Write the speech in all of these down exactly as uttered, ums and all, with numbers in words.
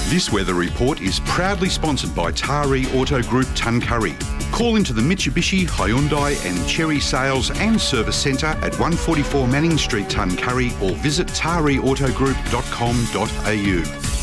This weather report is proudly sponsored by Taree Auto Group Tuncurry. Call into the Mitsubishi, Hyundai and Chery Sales and Service Centre at one forty-four Manning Street, Tuncurry, or visit taree auto group dot com dot a u.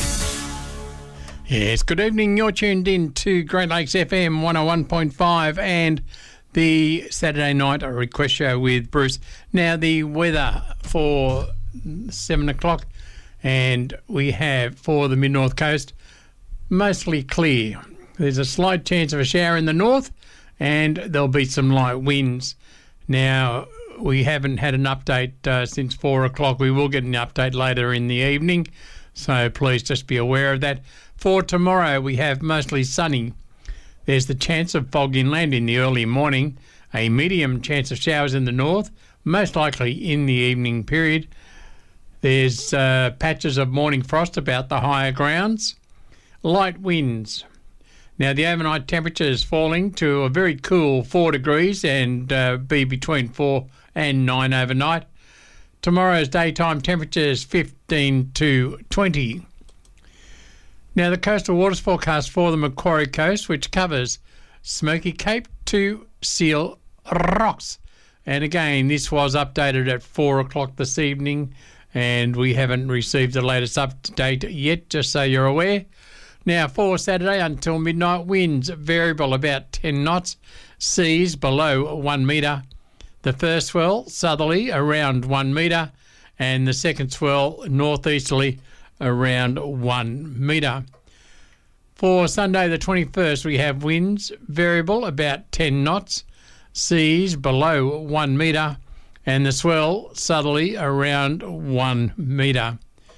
Yes, good evening. You're tuned in to Great Lakes F M one oh one point five and the Saturday night request show with Bruce. Now, the weather for seven o'clock, and we have for the mid-north coast mostly clear. There's a slight chance of a shower in the north, and there'll be some light winds. Now, we haven't had an update uh, since four o'clock. We will get an update later in the evening, so please just be aware of that. For tomorrow, we have mostly sunny. There's the chance of fog inland in the early morning, a medium chance of showers in the north, most likely in the evening period. There's uh, patches of morning frost about the higher grounds. Light winds. Now, the overnight temperature is falling to a very cool four degrees and uh, be between four and nine overnight. Tomorrow's daytime temperature is fifteen to twenty. Now, the coastal waters forecast for the Macquarie Coast, which covers Smoky Cape to Seal Rocks. And again, this was updated at four o'clock this evening, and we haven't received the latest update yet, just so you're aware. Now, for Saturday until midnight, winds variable about ten knots, seas below one metre. The first swell southerly around one metre, and the second swell northeasterly around one metre. For Sunday the twenty-first, we have winds variable about ten knots, seas below one metre, and the swell southerly around one metre.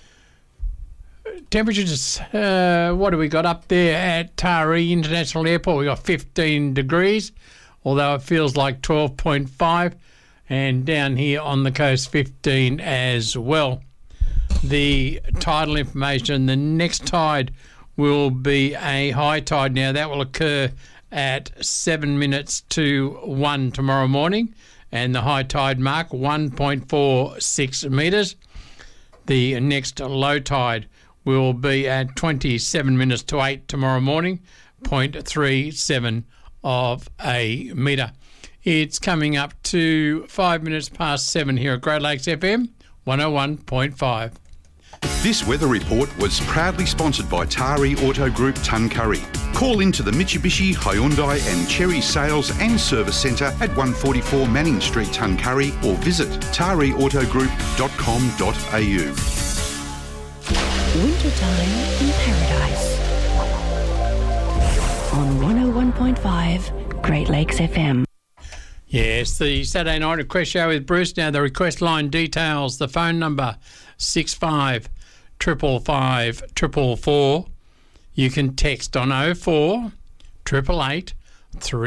Temperatures, uh, what have we got up there at Taree International Airport? We got fifteen degrees, although it feels like twelve point five, and down here on the coast fifteen as well. The tidal information, the next tide will be a high tide. Now, that will occur at seven minutes to one tomorrow morning, and the high tide mark one point four six metres. The next low tide will be at twenty-seven minutes to eight tomorrow morning, zero point three seven of a metre. It's coming up to five minutes past seven here at Great Lakes F M one oh one point five. This weather report was proudly sponsored by Taree Auto Group Tuncurry. Call into the Mitsubishi, Hyundai and Chery Sales and Service Centre at one forty-four Manning Street, Tuncurry, or visit taree auto group dot com dot a u. Wintertime in Paradise on one oh one point five Great Lakes F M. Yes, the Saturday night request show with Bruce. Now, the request line details, the phone number six five triple five triple four. You can text on oh four eight eight eight three